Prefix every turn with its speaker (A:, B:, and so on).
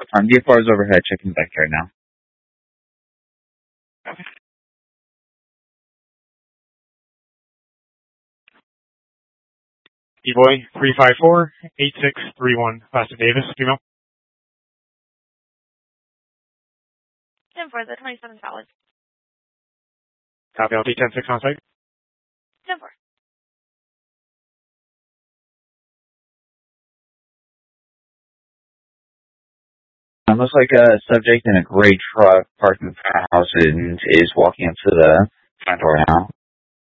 A: D4 is overhead, checking back here now.
B: Okay. D-Boy 354-8631, Austin Davis, female.
C: 10-4, the 27 solid.
B: Copy, LT 10-6 on site.
C: 10-4.
A: It looks like a subject in a gray truck parked in front of the house and is walking up to the front door now.